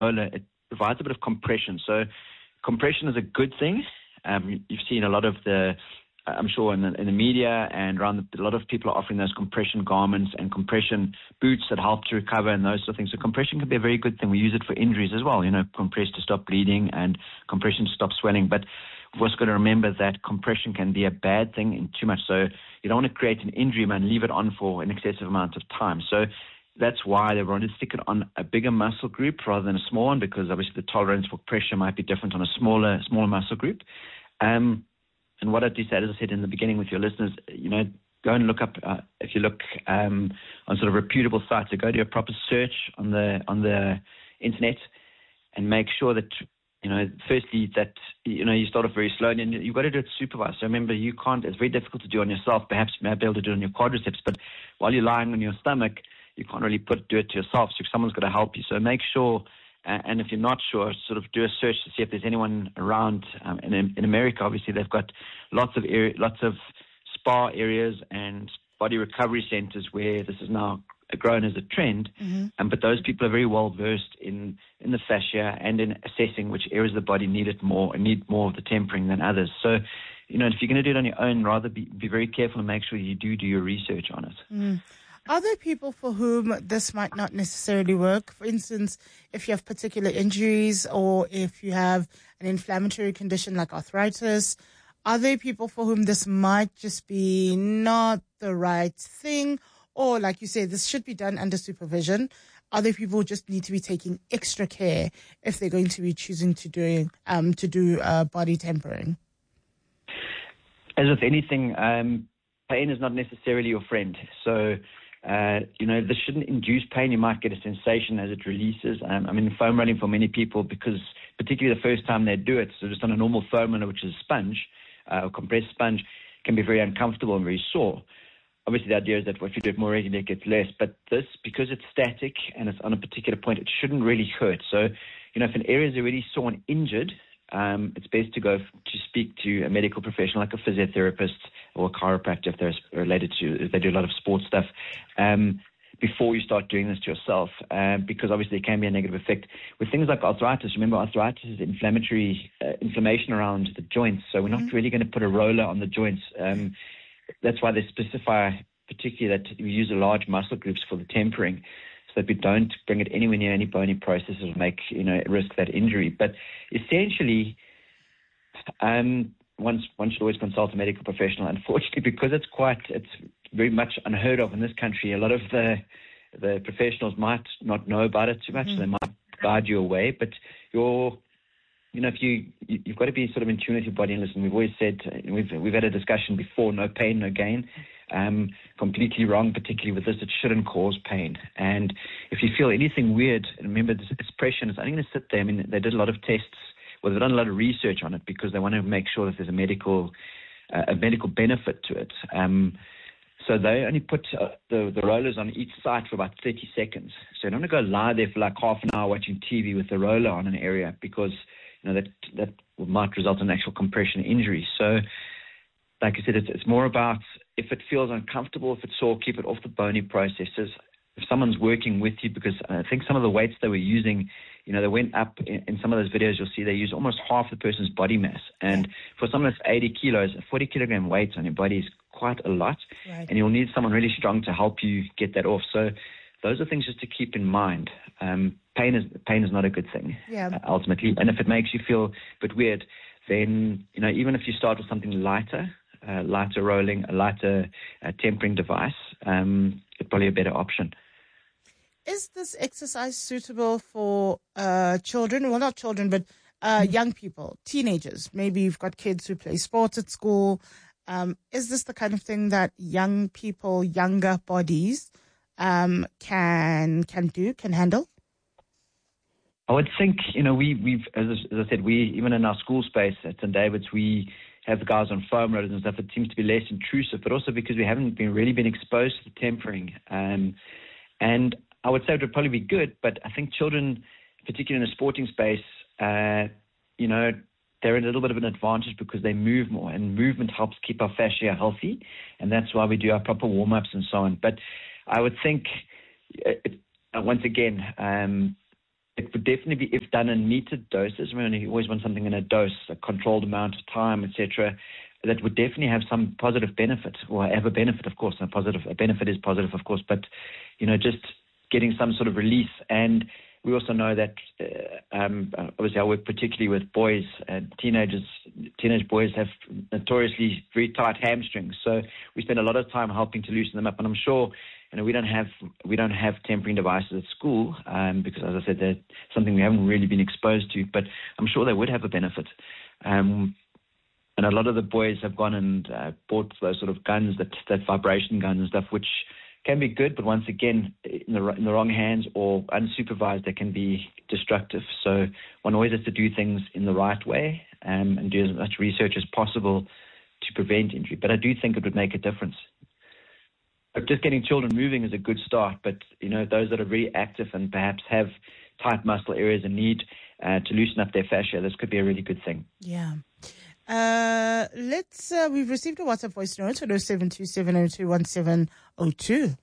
roller, it provides a bit of compression. So compression is a good thing. You've seen a lot of I'm sure in the media and around a lot of people are offering those compression garments and compression boots that help to recover and those sort of things. So compression can be a very good thing. We use it for injuries as well, compress to stop bleeding and compression to stop swelling. But we've also got to remember that compression can be a bad thing in too much. So you don't want to create an injury and leave it on for an excessive amount of time. So that's why they wanted to stick it on a bigger muscle group rather than a small one, because obviously the tolerance for pressure might be different on a smaller muscle group. And what I do say, as I said in the beginning with your listeners, go and look up, if you look on sort of reputable sites, so go do a proper search on the internet and make sure that, firstly that, you start off very slowly and you've got to do it supervised. So remember, it's very difficult to do on yourself. Perhaps you may be able to do it on your quadriceps, but while you're lying on your stomach, you can't really do it to yourself. So someone's got to help you. So make sure, and if you're not sure, sort of do a search to see if there's anyone around. In America, obviously, they've got lots of spa areas and body recovery centers where this is now grown as a trend. Mm-hmm. But those people are very well versed in the fascia and in assessing which areas of the body need more of the tempering than others. So, if you're going to do it on your own, rather be very careful and make sure you do your research on it. Mm. Are there people for whom this might not necessarily work? For instance, if you have particular injuries or if you have an inflammatory condition like arthritis, are there people for whom this might just be not the right thing? Or like you say, this should be done under supervision. Are there people who just need to be taking extra care if they're going to be choosing to do body tempering? As with anything, pain is not necessarily your friend. So, this shouldn't induce pain. You might get a sensation as it releases. Foam rolling for many people, because particularly the first time they do it, so just on a normal foam roller, which is a sponge, or compressed sponge, can be very uncomfortable and very sore. Obviously, the idea is that if you do it more regularly, it gets less. But this, because it's static and it's on a particular point, it shouldn't really hurt. So, if an area is already sore and injured, it's best to go to speak to a medical professional like a physiotherapist or a chiropractor if they do a lot of sports stuff, before you start doing this to yourself, because obviously there can be a negative effect. With things like arthritis, remember arthritis is inflammation around the joints, so we're not really going to put a roller on the joints. That's why they specify particularly that we use a large muscle groups for the tempering, so that we don't bring it anywhere near any bony processes or risk that injury. But essentially, one should always consult a medical professional. Unfortunately, because it's very much unheard of in this country, a lot of the professionals might not know about it too much, so they might guide you away. But you've got to be sort of in tune with your body and listen. We've always said, we've had a discussion before, no pain, no gain. Completely wrong, particularly with this. It shouldn't cause pain. And if you feel anything weird, remember this expression is only going to sit there. They did a lot of tests. Well, they've done a lot of research on it because they want to make sure that there's a medical benefit to it. So they only put the rollers on each side for about 30 seconds. So you don't want to go lie there for like half an hour watching TV with the roller on an area, because that might result in actual compression injury. So, like I said, it's more about if it feels uncomfortable, if it's sore, keep it off the bony processes. If someone's working with you, because I think some of the weights they were using, they went up in some of those videos. You'll see they use almost half the person's body mass. And for someone that's 80 kilos, a 40 kilogram weight on your body is quite a lot. Right. And you'll need someone really strong to help you get that off. So those are things just to keep in mind. Pain is not a good thing, ultimately. And if it makes you feel a bit weird, then, even if you start with something lighter rolling, a lighter tempering device, it's probably a better option. Is this exercise suitable for children? Well, not children, but young people, teenagers. Maybe you've got kids who play sports at school. Is this the kind of thing that young people, younger bodies can handle? I would think, we've, as I said, even in our school space at St. David's, we have the guys on foam rollers and stuff. It seems to be less intrusive, but also because we haven't really been exposed to the tempering. And I would say it would probably be good, but I think children, particularly in a sporting space, they're a little bit of an advantage because they move more, and movement helps keep our fascia healthy, and that's why we do our proper warm-ups and so on. But I would think, once again, it would definitely be, if done in metered doses. I mean, you always want something in a dose, a controlled amount of time, etc. That would definitely have some positive benefit, or have a benefit, of course. A benefit is positive, of course, but just getting some sort of release. And we also know that, obviously, I work particularly with boys and teenage boys have notoriously very tight hamstrings. So we spend a lot of time helping to loosen them up. And I'm sure, we don't have tempering devices at school, because, as I said, they're something we haven't really been exposed to. But I'm sure they would have a benefit. And a lot of the boys have gone and bought those sort of guns, that vibration gun and stuff, which can be good, but once again, in the wrong hands or unsupervised, they can be destructive. So one always has to do things in the right way, and do as much research as possible to prevent injury. But I do think it would make a difference. But just getting children moving is a good start, but those that are very active and perhaps have tight muscle areas and need to loosen up their fascia, this could be a really good thing. Yeah. We've received a WhatsApp voice note on 0727021702.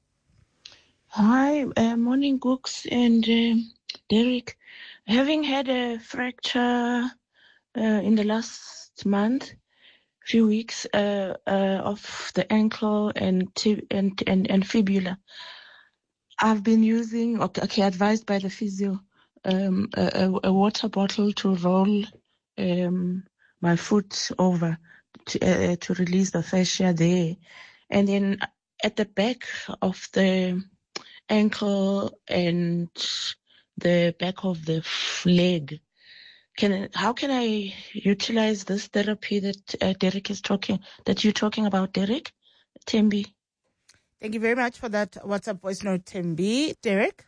Hi, morning, Gooks and Derek. Having had a fracture in the last month, few weeks of the ankle and fibula, I've been using, advised by the physio, a water bottle to roll my foot over to release the fascia there. And then at the back of the ankle and the back of the leg, how can I utilize this therapy that you're talking about, Derek? Tembi. Thank you very much for that WhatsApp voice note, Tembi. Derek?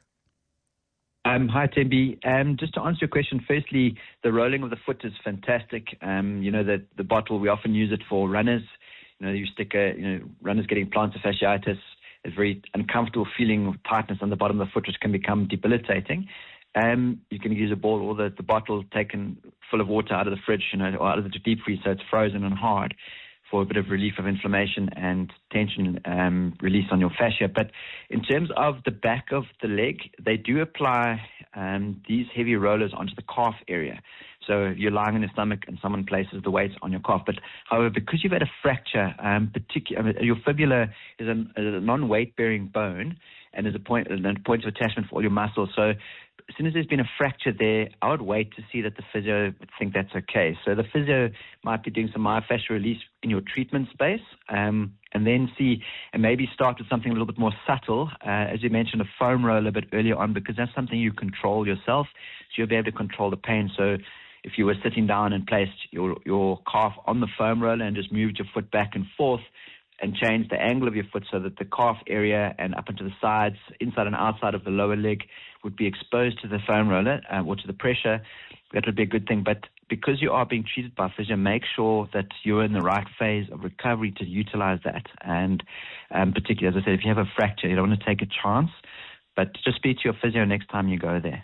Hi, Tembi. Just to answer your question, firstly, the rolling of the foot is fantastic. That the bottle, we often use it for runners. You stick runners getting plantar fasciitis, a very uncomfortable feeling of tightness on the bottom of the foot, which can become debilitating. You can use a ball or the bottle taken full of water out of the fridge, or out of the deep freeze, so it's frozen and hard, for a bit of relief of inflammation and tension release on your fascia. But in terms of the back of the leg, they do apply these heavy rollers onto the calf area. So you're lying on your stomach and someone places the weight on your calf. But however, because you've had a fracture, your fibula is a non-weight-bearing bone and is a point of attachment for all your muscles. So as soon as there's been a fracture there, I would wait to see that the physio would think that's okay. So the physio might be doing some myofascial release in your treatment space, and then see, and maybe start with something a little bit more subtle, as you mentioned, a foam roller a bit earlier on, because that's something you control yourself, so you'll be able to control the pain. So if you were sitting down and placed your calf on the foam roller and just moved your foot back and forth, and change the angle of your foot so that the calf area and up into the sides, inside and outside of the lower leg, would be exposed to the foam roller or to the pressure, that would be a good thing. But because you are being treated by physio, make sure that you're in the right phase of recovery to utilize that. And particularly, as I said, if you have a fracture, you don't want to take a chance, but just speak to your physio next time you go there.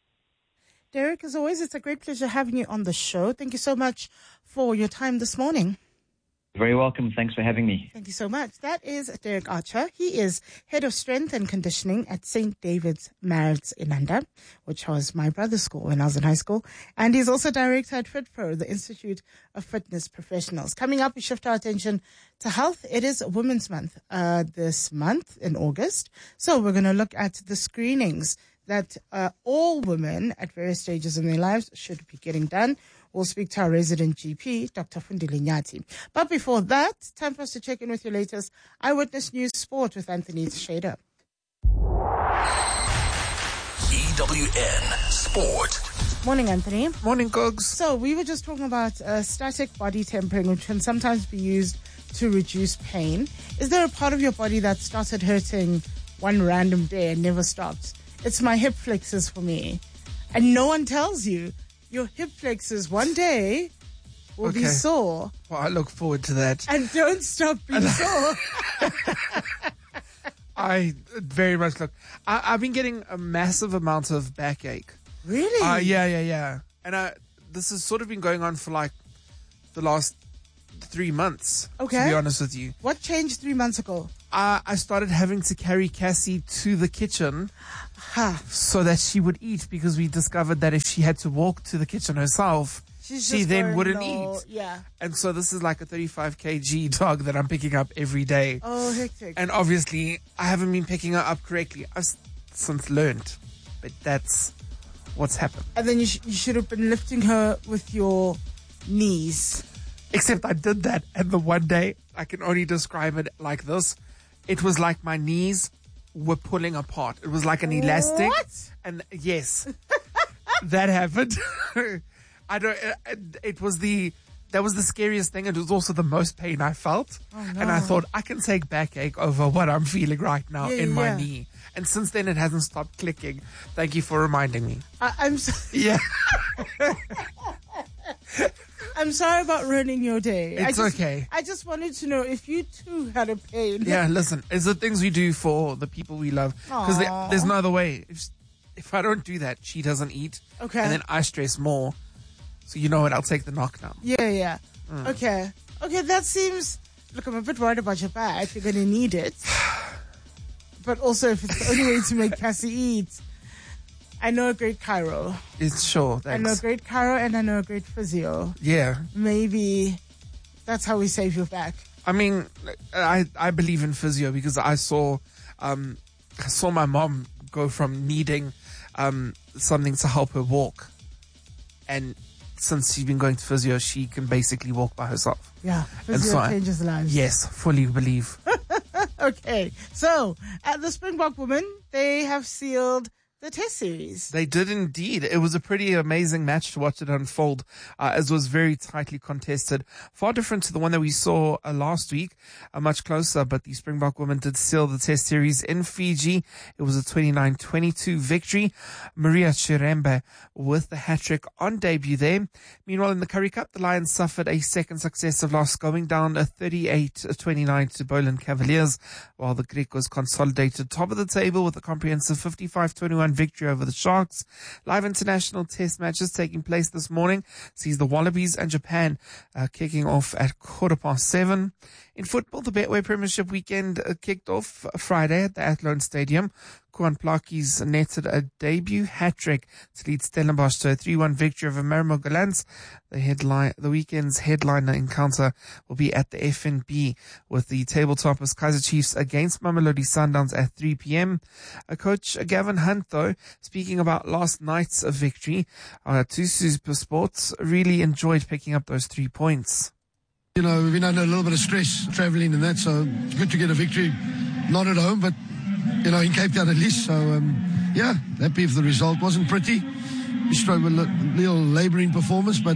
Derek, as always, it's a great pleasure having you on the show. Thank you so much for your time this morning. Very welcome. Thanks for having me. Thank you so much. That is Derek Archer. He is Head of Strength and Conditioning at St. David's Marriott Inanda, which was my brother's school when I was in high school. And he's also Director at FitPro, the Institute of Fitness Professionals. Coming up, we shift our attention to health. It is Women's Month this month in August. So we're going to look at the screenings that all women at various stages in their lives should be getting done. We'll speak to our resident GP, Dr. Fundile Nyati. But before that, time for us to check in with your latest Eyewitness News Sport with Anthony Shader. EWN Sport. Morning, Anthony. Morning, Gogs. So we were just talking about static body tempering, which can sometimes be used to reduce pain. Is there a part of your body that started hurting one random day and never stopped? It's my hip flexors for me. And no one tells you. Your hip flexors one day will be sore. Well, I look forward to that. And don't stop being sore. I very much look. I've been getting a massive amount of backache. Really? Yeah. And this has sort of been going on for like the last 3 months, to be honest with you. What changed 3 months ago? I started having to carry Cassie to the kitchen so that she would eat, because we discovered that if she had to walk to the kitchen herself, she then wouldn't eat. Yeah. And so this is like a 35 kg dog that I'm picking up every day. Oh, hectic. And obviously, I haven't been picking her up correctly. I've since learned. But that's what's happened. And then you should have been lifting her with your knees. Except I did that, and the one day, I can only describe it like this. It was like my knees were pulling apart. It was like an elastic. What? And yes, that happened. That was the scariest thing. It was also the most pain I felt. Oh, no. And I thought, I can take backache over what I'm feeling right now in my yeah. knee. And since then, it hasn't stopped clicking. Thank you for reminding me. I'm so Yeah. I'm sorry about ruining your day. It's okay. I just wanted to know if you too had a pain. Yeah, listen, it's the things we do for the people we love. Because there's no other way. If I don't do that, she doesn't eat. Okay. And then I stress more. So you know what? I'll take the knock now. Yeah. Okay, that seems... Look, I'm a bit worried about your back. You're going to need it. But also, if it's the only way to make Cassie eat... I know a great chiro. It's sure, thanks. I know a great chiro and I know a great physio. Yeah. Maybe that's how we save your back. I mean, I believe in physio because I saw my mom go from needing something to help her walk, and since she's been going to physio, she can basically walk by herself. Yeah, physio changes lives. Yes, fully believe. Okay, so at the Springbok Women, they have sealed the Test series. They did indeed. It was a pretty amazing match to watch it unfold, as it was very tightly contested. Far different to the one that we saw last week, much closer, but the Springbok women did seal the Test series in Fiji. It was a 29-22 victory. Maria Chirembe with the hat-trick on debut there. Meanwhile, in the Currie Cup, the Lions suffered a second successive loss, going down 38-29 to Boland Cavaliers, while the Griquas consolidated top of the table with a comprehensive 55-21 victory over the Sharks. Live international test matches taking place this morning sees the Wallabies and Japan kicking off at 7:15. In football, the Betway Premiership weekend kicked off Friday at the Athlone Stadium. Kuan Plakis netted a debut hat-trick to lead Stellenbosch to a 3-1 victory over Marimo Gallants. The weekend's headliner encounter will be at the FNB with the table toppers Kaizer Chiefs against Mamelodi Sundowns at 3 p.m. Coach Gavin Hunt, though, speaking about last night's victory to Super Sports, really enjoyed picking up those 3 points. You know, we've been under a little bit of stress travelling and that, so it's good to get a victory, not at home, but, you know, in Cape Town at least. So, yeah, happy with the result. Wasn't pretty. We struggled with a little labouring performance, but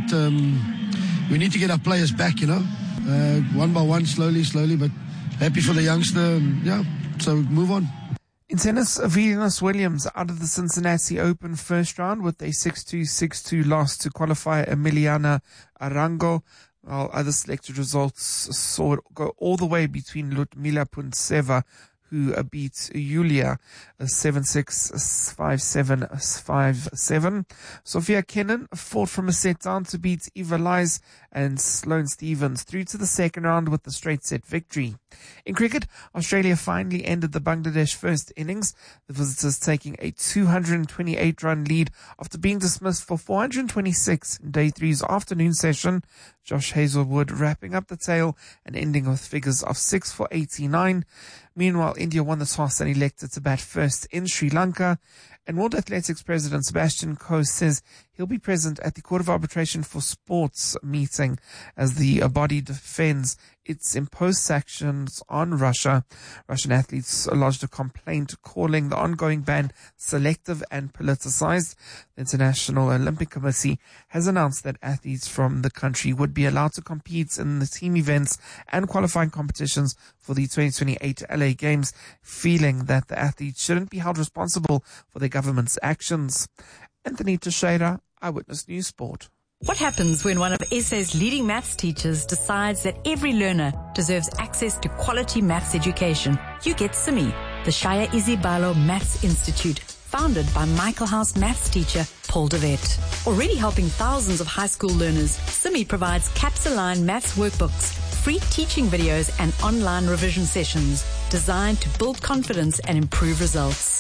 we need to get our players back, you know, one by one, slowly, but happy for the youngster, and, yeah, so move on. In tennis, Venus Williams out of the Cincinnati Open first round with a 6-2, 6-2 loss to qualifier Emiliana Arango. While other selected results saw it go all the way between Ludmila Puntseva, who beat Yulia 7-6, 5-7, 5-7. Sophia Kenin fought from a set down to beat Eva Lies and Sloane Stephens through to the second round with a straight set victory. In cricket, Australia finally ended the Bangladesh first innings, the visitors taking a 228-run lead after being dismissed for 426 in day three's afternoon session. Josh Hazelwood wrapping up the tale and ending with figures of 6 for 89. Meanwhile, India won the toss and elected to bat first in Sri Lanka. And World Athletics President Sebastian Coe says he'll be present at the Court of Arbitration for Sports meeting as the body defends its imposed sanctions on Russia. Russian athletes lodged a complaint calling the ongoing ban selective and politicized. The International Olympic Committee has announced that athletes from the country would be allowed to compete in the team events and qualifying competitions for the 2028 LA Games, feeling that the athletes shouldn't be held responsible for their government's actions. Anthony Teixeira, Eyewitness News Sport. What happens when one of SA's leading maths teachers decides that every learner deserves access to quality maths education? You get SIMI, the Shaya Izibalo Maths Institute, founded by Michael House maths teacher Paul DeVette. Already helping thousands of high school learners, SIMI provides CAPS-aligned maths workbooks, free teaching videos and online revision sessions designed to build confidence and improve results.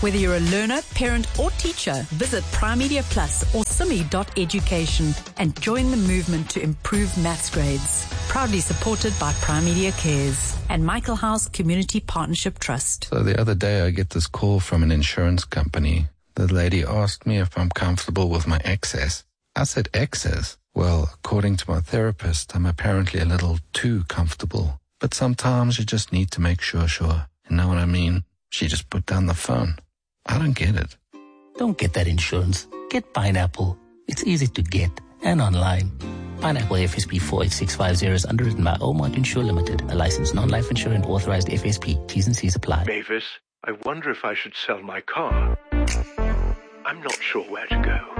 Whether you're a learner, parent or teacher, visit Prime Media Plus or simi.education and join the movement to improve maths grades. Proudly supported by Prime Media Cares and Michael House Community Partnership Trust. So the other day I get this call from an insurance company. The lady asked me if I'm comfortable with my excess. I said, excess? Well, according to my therapist, I'm apparently a little too comfortable. But sometimes you just need to make sure. You know what I mean? She just put down the phone. I don't get it. Don't get that insurance. Get Pineapple. It's easy to get and online. Pineapple FSP 48650 is underwritten by Omart Insure Limited, a licensed non-life insurer and authorized FSP. T's and C's apply. Mavis, I wonder if I should sell my car. I'm not sure where to go.